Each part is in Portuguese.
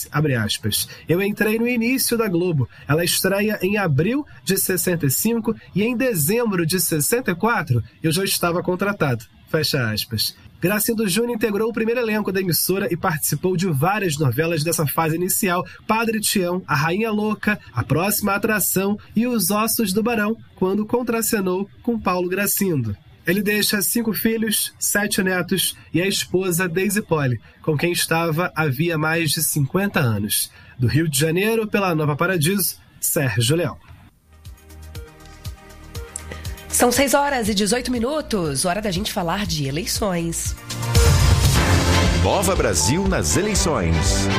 disse, abre aspas, eu entrei no início da Globo. Ela estreia em abril de 65 e em dezembro de 64 eu já estava contratado. Fecha aspas. Gracindo Júnior integrou o primeiro elenco da emissora e participou de várias novelas dessa fase inicial: Padre Tião, A Rainha Louca, A Próxima Atração e Os Ossos do Barão, quando contracenou com Paulo Gracindo. Ele deixa 5 filhos, 7 netos e a esposa Daisy Poli, com quem estava havia mais de 50 anos. Do Rio de Janeiro, pela Nova Paradiso, Sérgio Leão. São 6h18, hora da gente falar de eleições. Nova Brasil nas eleições.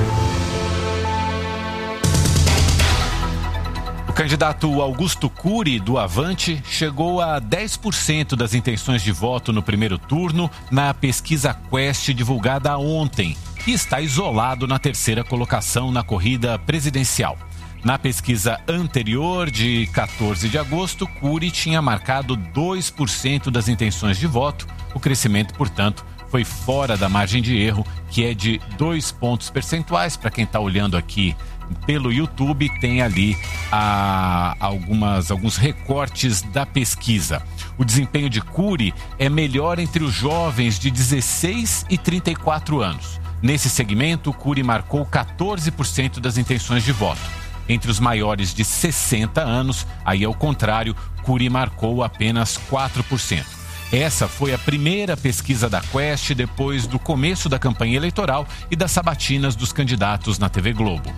O candidato Augusto Cury, do Avante, chegou a 10% das intenções de voto no primeiro turno na pesquisa Quest divulgada ontem e está isolado na terceira colocação na corrida presidencial. Na pesquisa anterior, de 14 de agosto, Cury tinha marcado 2% das intenções de voto. O crescimento, portanto, foi fora da margem de erro, que é de 2 pontos percentuais. Para quem está olhando aqui pelo YouTube, tem ali alguns recortes da pesquisa. O desempenho de Cury é melhor entre os jovens de 16 e 34 anos. Nesse segmento, Cury marcou 14% das intenções de voto. Entre os maiores de 60 anos, aí ao contrário, Cury marcou apenas 4%. Essa foi a primeira pesquisa da Quest depois do começo da campanha eleitoral e das sabatinas dos candidatos na TV Globo.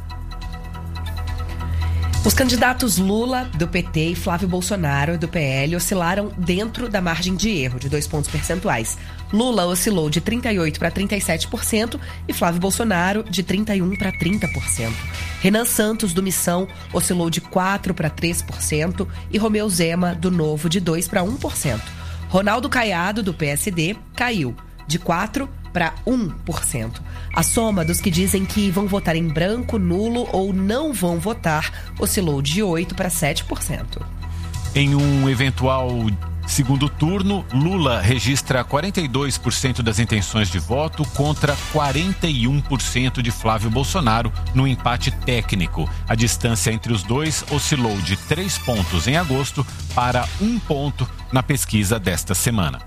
Os candidatos Lula, do PT, e Flávio Bolsonaro, do PL, oscilaram dentro da margem de erro, de 2 pontos percentuais. Lula oscilou de 38% para 37% e Flávio Bolsonaro de 31% para 30%. Renan Santos, do Missão, oscilou de 4% para 3% e Romeu Zema, do Novo, de 2% para 1%. Ronaldo Caiado, do PSD, caiu de 4% para 1%. A soma dos que dizem que vão votar em branco, nulo ou não vão votar oscilou de 8% para 7%. Em um eventual segundo turno, Lula registra 42% das intenções de voto contra 41% de Flávio Bolsonaro no empate técnico. A distância entre os dois oscilou de 3 pontos em agosto para 1 ponto na pesquisa desta semana.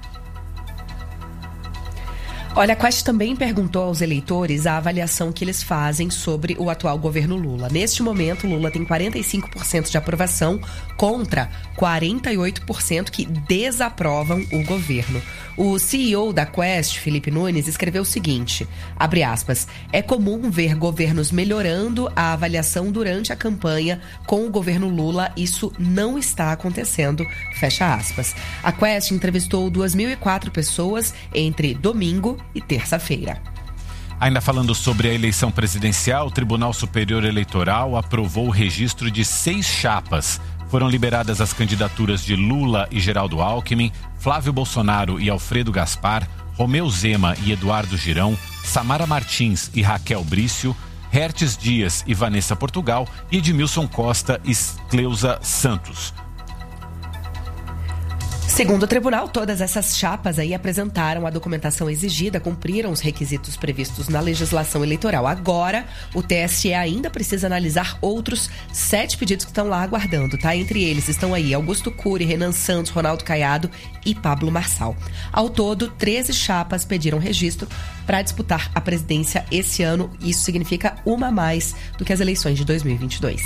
Olha, a Quest também perguntou aos eleitores a avaliação que eles fazem sobre o atual governo Lula. Neste momento, Lula tem 45% de aprovação contra 48% que desaprovam o governo. O CEO da Quest, Felipe Nunes, escreveu o seguinte, abre aspas, é comum ver governos melhorando a avaliação durante a campanha. Com o governo Lula, isso não está acontecendo, fecha aspas. A Quest entrevistou 2.004 pessoas entre domingo e terça-feira. Ainda falando sobre a eleição presidencial, o Tribunal Superior Eleitoral aprovou o registro de 6 chapas. Foram liberadas as candidaturas de Lula e Geraldo Alckmin, Flávio Bolsonaro e Alfredo Gaspar, Romeu Zema e Eduardo Girão, Samara Martins e Raquel Brício, Hertes Dias e Vanessa Portugal e Edmilson Costa e Cleusa Santos. Segundo o tribunal, todas essas chapas aí apresentaram a documentação exigida, cumpriram os requisitos previstos na legislação eleitoral. Agora, o TSE ainda precisa analisar outros 7 pedidos que estão lá aguardando, tá? Entre eles estão aí Augusto Cury, Renan Santos, Ronaldo Caiado e Pablo Marçal. Ao todo, 13 chapas pediram registro para disputar a presidência esse ano. Isso significa uma a mais do que as eleições de 2022.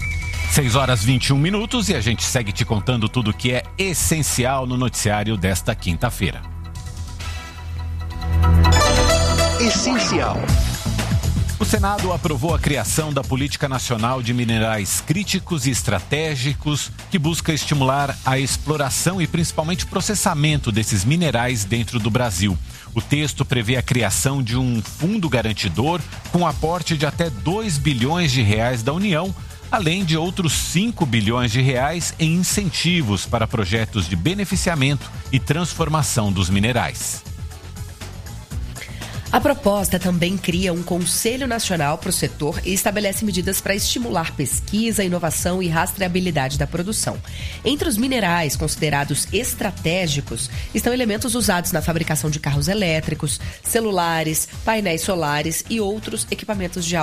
6h21 e a gente segue te contando tudo o que é essencial no noticiário desta quinta-feira. Essencial. O Senado aprovou a criação da Política Nacional de Minerais Críticos e Estratégicos, que busca estimular a exploração e principalmente processamento desses minerais dentro do Brasil. O texto prevê a criação de um fundo garantidor com aporte de até 2 bilhões de reais da União, além de outros 5 bilhões de reais em incentivos para projetos de beneficiamento e transformação dos minerais. A proposta também cria um Conselho Nacional para o setor e estabelece medidas para estimular pesquisa, inovação e rastreabilidade da produção. Entre os minerais considerados estratégicos estão elementos usados na fabricação de carros elétricos, celulares, painéis solares e outros equipamentos de